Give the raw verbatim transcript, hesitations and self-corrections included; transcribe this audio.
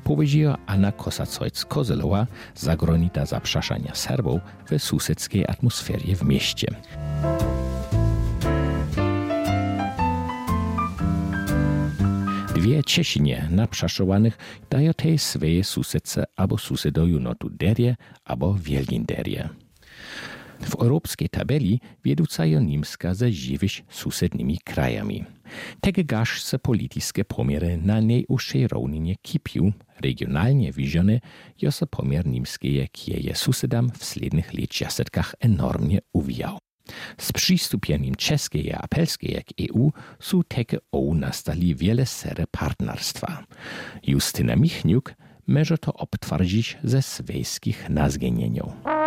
powyžiła Anna Kosacojc-Kozelowa, zagrożona zaprzeszania Serbów w sąsiedzkiej atmosferie w mieście. Dwie Czesinie naprzeszowanych dają tej swoje sąsiedce albo sąsiedoju notu derje albo wielgin derje. W europejskiej tabeli wieduca je Niemska ze żywyś sąsiednimi krajami. Tego gaż se polityczne pomiary na najuższej równinie kipił, regionalnie widziane, jo se pomiar niemskie kieje sąsiedam w slednych lecjasetkach enormnie uwijał. Z przystupieniem czeskiej a polskiej jak E U są takie o nastali wiele sery partnerstwa. Justyna Michniuk może to obtwardzić ze swojskich nazgenieniów.